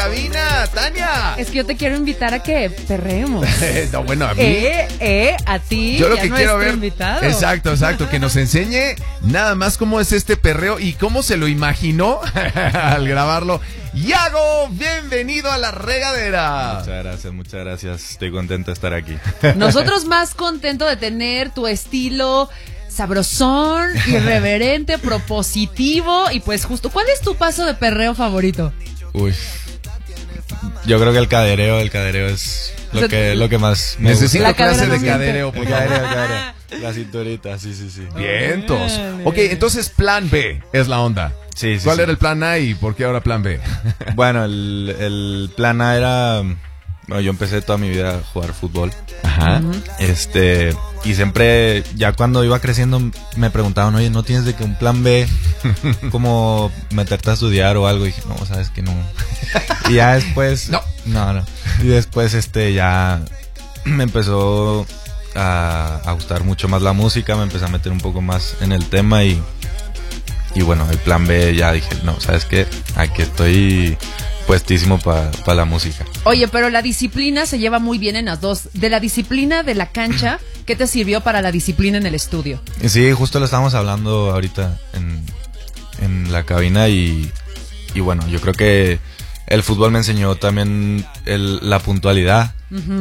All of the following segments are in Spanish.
cabina, Tania. Es que yo te quiero invitar a que perreemos. No, bueno, a mí. A ti. Yo lo ya que no quiero ver. Invitado. Exacto, que nos enseñe nada más cómo es este perreo y cómo se lo imaginó al grabarlo. Yago, bienvenido a La Regadera. Muchas gracias. Estoy contento de estar aquí. Nosotros más contentos de tener tu estilo sabrosón, irreverente, propositivo y pues justo. ¿Cuál es tu paso de perreo favorito? Uy, yo creo que el cadereo es lo que más me necesito gusta. clase de cadereo, por favor. La cinturita, sí. Vientos. Ok, entonces plan B es la onda. Sí. ¿Cuál era el plan A y por qué ahora plan B? Bueno, el plan A era... Bueno, yo empecé toda mi vida a jugar fútbol. Ajá. Y siempre, ya cuando iba creciendo, me preguntaban, oye, ¿no tienes de que un plan B como meterte a estudiar o algo? Y dije, no, sabes que no. Y ya después... No. Y después, ya me empezó a gustar mucho más la música, me empecé a meter un poco más en el tema y bueno, el plan B ya dije, no, ¿sabes qué? Aquí estoy puestísimo para la música. Oye, pero la disciplina se lleva muy bien en las dos. De la disciplina de la cancha, ¿qué te sirvió para la disciplina en el estudio? Sí, justo lo estábamos hablando ahorita en la cabina y bueno, yo creo que el fútbol me enseñó también la puntualidad,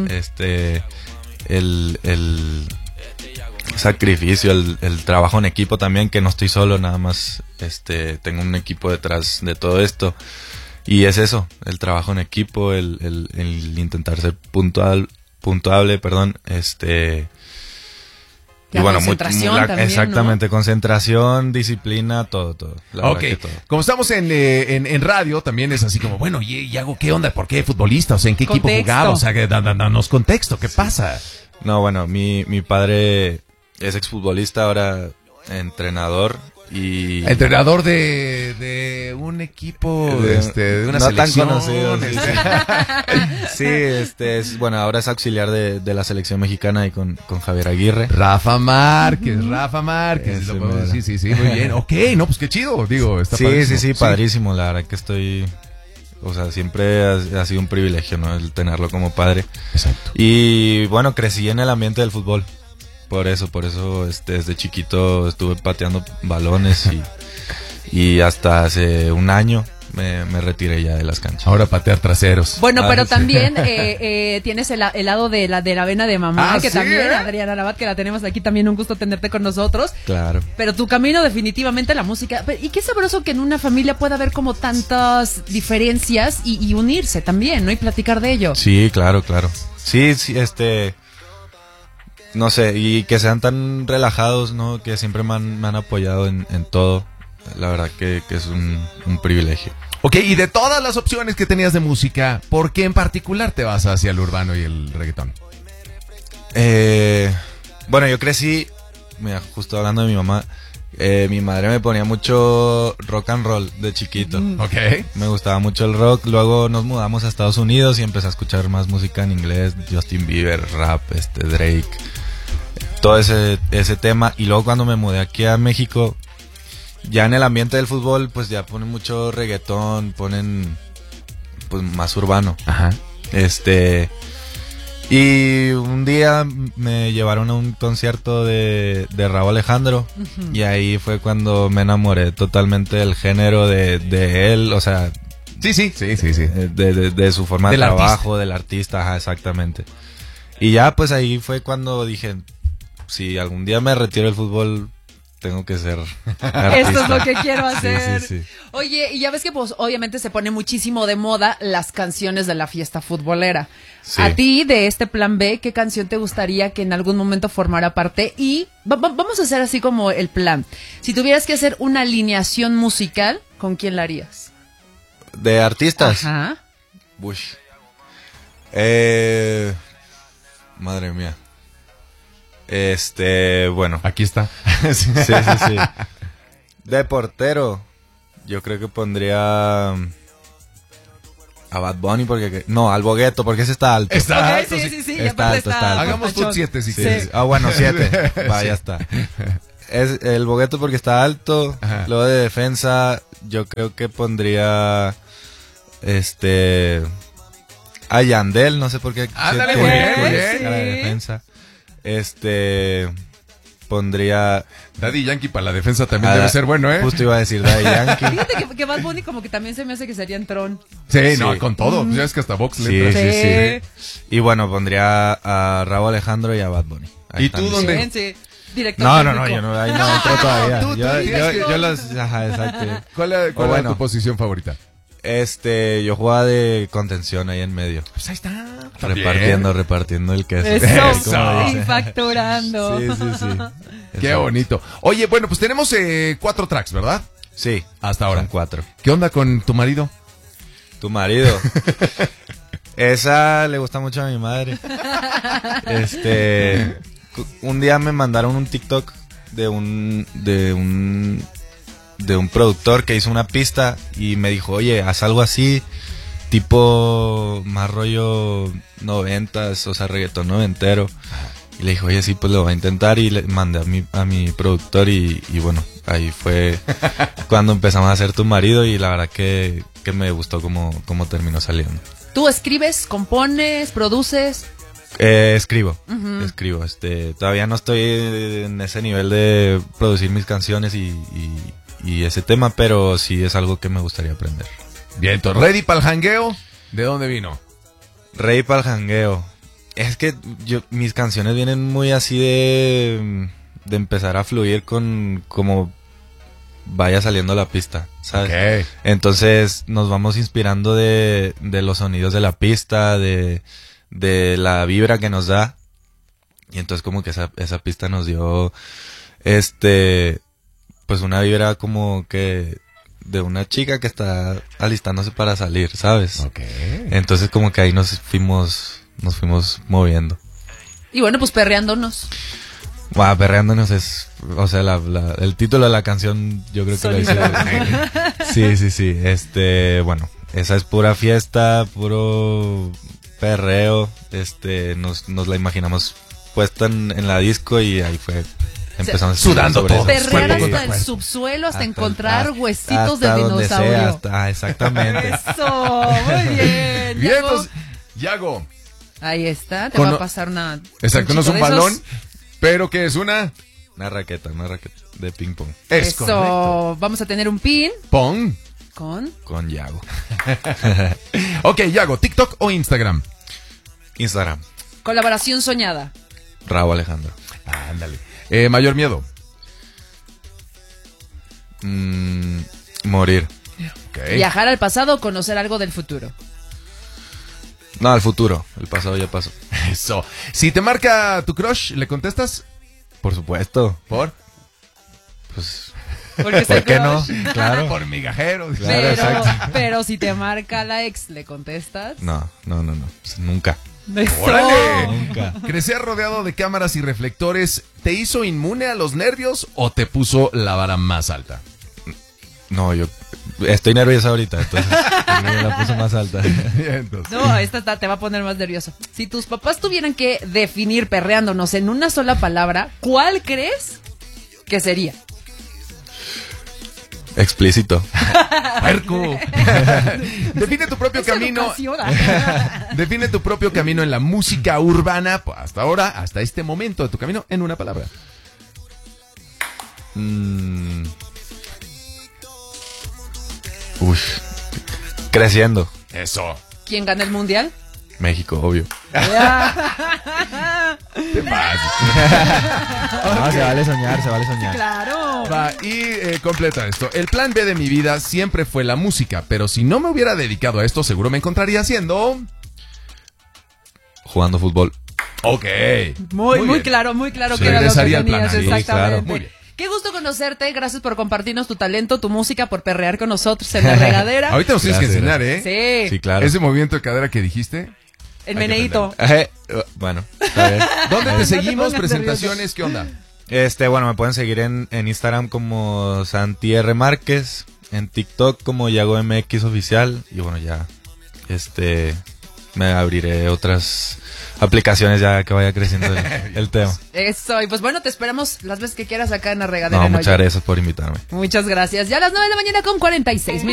el sacrificio, el trabajo en equipo también, que no estoy solo, nada más tengo un equipo detrás de todo esto. Y es eso, el trabajo en equipo, el intentar ser puntuable, perdón, La y bueno, concentración también, exactamente, ¿no? Concentración, disciplna, todo. La verdad que todo. Como estamos en radio, también es así como, bueno, Yago, ¿qué onda? ¿Por qué futbolista? O sea, ¿en qué equipo jugaba? O sea, danos contexto, ¿qué pasa? No, bueno, mi padre es exfutbolista, ahora entrenador. Y entrenador de un equipo de una no selección tan conocido, sí, bueno, ahora es auxiliar de la selección mexicana y con Javier Aguirre. Rafa Márquez. Sí, muy bien. Ok, no, pues qué chido, digo, está padrísimo. Sí, padrísimo, la verdad que estoy, o sea, siempre ha sido un privilegio, ¿no? El tenerlo como padre. Exacto. Y bueno, crecí en el ambiente del fútbol. Por eso, desde chiquito estuve pateando balones y hasta hace un año me retiré ya de las canchas. Ahora patear traseros. Bueno, pero también tienes el lado de la vena de mamá, que ¿sí, también, Adriana Arabat, que la tenemos aquí, también un gusto tenerte con nosotros. Claro. Pero tu camino definitivamente la música. Y qué sabroso que en una familia pueda haber como tantas diferencias y unirse también, ¿no? Y platicar de ello. Sí, claro. Sí, no sé, y que sean tan relajados, ¿no? Que siempre me han apoyado en todo. La verdad que es un privilegio. Ok, y de todas las opciones que tenías de música, ¿por qué en particular te vas hacia el urbano y el reggaetón? Bueno, yo crecí, mira, justo hablando de mi mamá, mi madre me ponía mucho rock and roll de chiquito. Ok. Me gustaba mucho el rock, luego nos mudamos a Estados Unidos y empecé a escuchar más música en inglés, Justin Bieber, rap, Drake, todo ese tema. Y luego cuando me mudé aquí a México, ya en el ambiente del fútbol, pues ya ponen mucho reggaetón, ponen pues más urbano. Ajá. Y un día me llevaron a un concierto de Rauw Alejandro, y ahí fue cuando me enamoré totalmente del género de él, o sea... Sí. De su forma de trabajo, del artista, ajá, exactamente. Y ya pues ahí fue cuando dije, si algún día me retiro del fútbol, tengo que ser artista. Esto es lo que quiero hacer. Sí. Oye, y ya ves que pues obviamente se pone muchísimo de moda las canciones de la fiesta futbolera. Sí. A ti, de este plan B, ¿qué canción te gustaría que en algún momento formara parte? Y vamos a hacer así como el plan. Si tuvieras que hacer una alineación musical, ¿con quién la harías? ¿De artistas? Ajá. Bush. Madre mía. Bueno. Aquí está. Sí. De portero, yo creo que pondría a Bad Bunny porque... No, al Bogueto, porque ese está alto. Está alto, sí. Está alto. Hagamos fut 7 si quieres. Ah, bueno, 7. Va, ya está. Es el Bogueto porque está alto. Ajá. Luego de defensa, yo creo que pondría A Yandel, no sé por qué. Ándale, tiene muy bien, muy cara bien. de defensa. Pondría... Daddy Yankee para la defensa también Ah, debe ser bueno, ¿eh? Justo iba a decir Daddy Yankee. Fíjate que Bad Bunny como que también se me hace que sería en Tron. Sí, no, Sí. con todo. Ya es que hasta Vox Sí, le entra. sí, sí. Y bueno, pondría a Rauw Alejandro y a Bad Bunny. Ahí ¿Y están. tú dónde? Bien, sí. Director No, técnico. yo no, ahí no entro todavía. tú tienes que- Yo los... Ajá, exacto. ¿Cuál era bueno. tu posición favorita? Yo jugaba de contención ahí en medio. Pues ahí está. Repartiendo el queso. Eso, Como y dicen. facturando. Sí. Qué Exacto. bonito. Oye, bueno, pues tenemos 4 tracks, ¿verdad? Sí. Hasta ahora. Son 4. ¿Qué onda con tu marido? Tu marido. Esa le gusta mucho a mi madre. Un día me mandaron un TikTok de un productor que hizo una pista y me dijo, oye, haz algo así, tipo más rollo 90s, o sea, reggaetón noventero. Y le dije, oye, sí, pues lo voy a intentar, y le mandé a mi productor y bueno, ahí fue cuando empezamos a hacer Tu Marido, y la verdad que me gustó cómo terminó saliendo. ¿Tú escribes, compones, produces? Escribo. Todavía no estoy en ese nivel de producir mis canciones y ese tema, pero sí es algo que me gustaría aprender. Bien, entonces, ¿ready para el jangueo? ¿De dónde vino? Rey para el jangueo. Es que mis canciones vienen muy así de empezar a fluir con como vaya saliendo la pista, ¿sabes? Ok. Entonces nos vamos inspirando de los sonidos de la pista, de la vibra que nos da. Y entonces como que esa pista nos dio pues una vibra como que de una chica que está alistándose para salir, ¿sabes? Ok. Entonces como que ahí nos fuimos moviendo. Y bueno, pues perreándonos. Wow, perreándonos es, o sea, el título de la canción yo creo que lo dice. Sí. Bueno, esa es pura fiesta, puro perreo. Nos la imaginamos puesta en la disco y ahí fue. Empezamos sudando sobre todos. eso. Perrear cuerpo hasta contra el cuerpo. subsuelo, hasta Hasta- encontrar hasta- huesitos de hasta donde sea, dinosaurio. exactamente. Eso, muy bien. Bien, Yago. pues, Yago. Ahí está, te Con- va a pasar una... Exacto, no es un chico de esos. balón, pero que es una... Una raqueta de ping pong Es Eso, correcto. vamos a tener un pin Pong. con... con Yago. Ok, Yago, ¿TikTok o Instagram? Instagram, Colaboración soñada. Rauw Alejandro. Ándale. Mayor miedo. Morir. Ok. Viajar al pasado o conocer algo del futuro. No, al futuro. El pasado ya pasó. Eso. Si te marca tu crush, ¿le contestas? Por supuesto. ¿Por? Pues, Porque es el ¿por qué no? crush. Claro. Por migajero. Claro, exacto. Pero si te marca la ex, ¿le contestas? No. Nunca. Eso. ¡Órale! Nunca. Crecer rodeado de cámaras y reflectores, ¿te hizo inmune a los nervios o te puso la vara más alta? No, yo estoy nervioso ahorita, entonces me la puse más alta. Bien, entonces. No, esta te va a poner más nervioso. Si tus papás tuvieran que definir perreándonos en una sola palabra, ¿cuál crees que sería? Explícito. ¡Puerco! Define tu propio Es camino. educación. Define tu propio camino en la música urbana. Pues, hasta ahora, hasta este momento de tu camino, en una palabra. Uy. Creciendo. Eso. ¿Quién gana el mundial? México, obvio. Te pases. No, se vale soñar. Claro. Va, y completa esto. El plan B de mi vida siempre fue la música, pero si no me hubiera dedicado a esto, seguro me encontraría haciendo... Jugando fútbol. Ok. Muy bien. claro Sí, que era lo que regresaría al plan. tenías, Sí, exactamente. claro. Muy bien. Qué gusto conocerte, gracias por compartirnos tu talento, tu música, por perrear con nosotros en la regadera. Ahorita nos tienes que Gracias, enseñar, ¿eh? Sí, Sí, claro. Ese movimiento de cadera que dijiste. el hay que meneíto. Bueno, está bien. ¿Dónde te No te seguimos? pongas Presentaciones, ¿qué onda? Bueno, me pueden seguir en Instagram como Santi R. Márquez, en TikTok como Yago MX Oficial, y bueno, ya, me abriré otras aplicaciones ya que vaya creciendo el tema. Eso, y pues bueno, te esperamos las veces que quieras acá en la regadera. No, en muchas Oye. gracias por invitarme. Muchas gracias. Ya a las 9 de la mañana con 46 minutos.